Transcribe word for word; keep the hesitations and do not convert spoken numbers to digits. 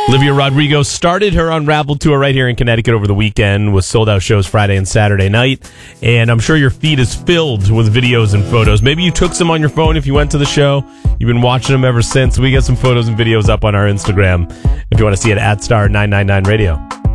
Olivia Rodrigo started her Unraveled tour right here in Connecticut over the weekend with sold-out shows Friday and Saturday night. And I'm sure your feed is filled with videos and photos. Maybe you took some on your phone if you went to the show. You've been watching them ever since. We get some photos and videos up on our Instagram if you want to see it at Star nine ninety-nine Radio.